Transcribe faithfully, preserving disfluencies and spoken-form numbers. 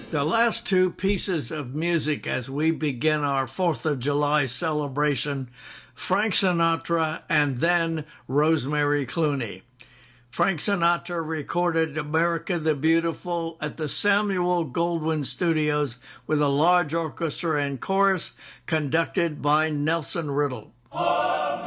The last two pieces of music as we begin our fourth of July celebration, Frank Sinatra and then Rosemary Clooney. Frank Sinatra recorded America the Beautiful at the Samuel Goldwyn Studios with a large orchestra and chorus conducted by Nelson Riddle. Oh!